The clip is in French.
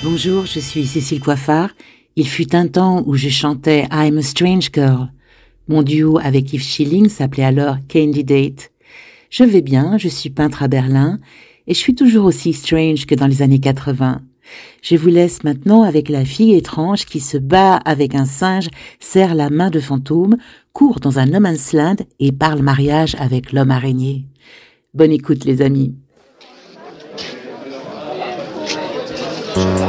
Bonjour, je suis Cécile Coiffard. Il fut un temps où je chantais I'm a Strange Girl. Mon duo avec Yves Schilling s'appelait alors Candidate. Je vais bien, je suis peintre à Berlin et je suis toujours aussi strange que dans les années 80. Je vous laisse maintenant avec la fille étrange qui se bat avec un singe, serre la main de fantôme, court dans un no man's land et parle mariage avec l'homme araignée. Bonne écoute les amis.